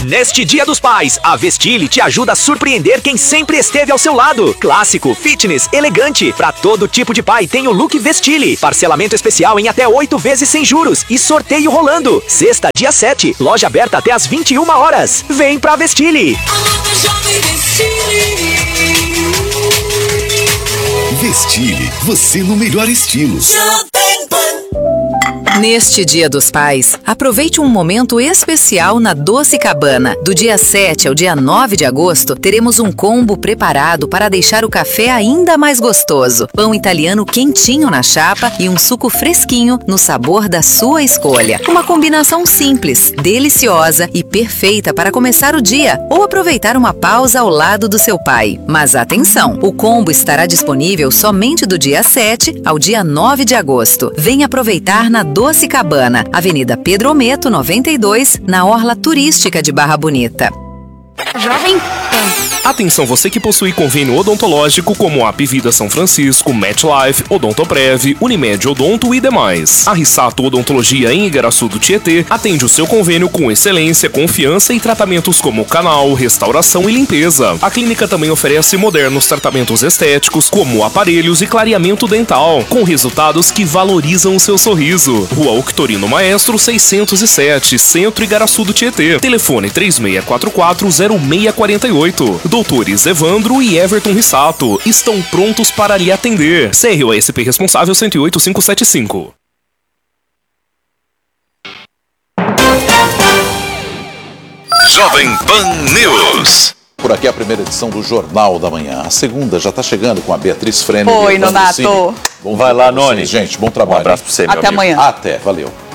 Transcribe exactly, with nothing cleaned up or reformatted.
Neste Dia dos Pais, a Vestile te ajuda a surpreender quem sempre esteve ao seu lado. Clássico, fitness, elegante. Pra todo tipo de pai tem o look Vestile. Parcelamento especial em até oito vezes sem juros e sorteio rolando. Sexta, dia sete, loja aberta até às vinte e uma horas. Vem pra Vestile. Vestile, você no melhor estilo. Neste Dia dos Pais, aproveite um momento especial na Doce Cabana. Do dia sete ao dia nove de agosto, teremos um combo preparado para deixar o café ainda mais gostoso. Pão italiano quentinho na chapa e um suco fresquinho no sabor da sua escolha. Uma combinação simples, deliciosa e perfeita para começar o dia ou aproveitar uma pausa ao lado do seu pai. Mas atenção, o combo estará disponível somente do dia sete ao dia nove de agosto. Venha aproveitar na Doce Cabana, Avenida Pedro Ometo, noventa e dois, na Orla Turística de Barra Bonita. Jovem Pan. Atenção você que possui convênio odontológico como a Apivida São Francisco, MetLife, Odontoprev, Unimed Odonto e demais. A Rissato Odontologia em Igaraçu do Tietê atende o seu convênio com excelência, confiança e tratamentos como canal, restauração e limpeza. A clínica também oferece modernos tratamentos estéticos como aparelhos e clareamento dental, com resultados que valorizam o seu sorriso. Rua Octorino Maestro seiscentos e sete, Centro Igaraçu do Tietê. Telefone três seis quatro quatro, zero seis quatro oito. Doutores Evandro e Everton Rissato estão prontos para lhe atender. C R O S P responsável cento e oito mil quinhentos e setenta e cinco. Jovem Pan News. Por aqui a primeira edição do Jornal da Manhã. A segunda já está chegando com a Beatriz Frene. Oi, Nonato. Bom, vai lá, Noni. Gente, bom trabalho. Um abraço para você, meu Até amigo. amanhã. Até, valeu.